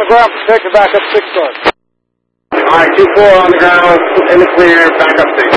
the ground, protect the backup 6 stars. Alright, 2-4 on the ground, in the clear, backup 6.